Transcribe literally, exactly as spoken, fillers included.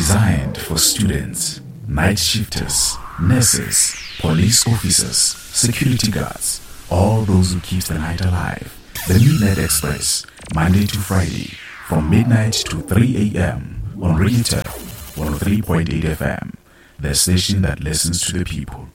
designed for students, night shifters, nurses, police officers, security guards, all those who keep the night alive. The Midnight Express, Monday to Friday, from midnight to three a m on Radio Turf one oh three point eight F M, the station that listens to the people.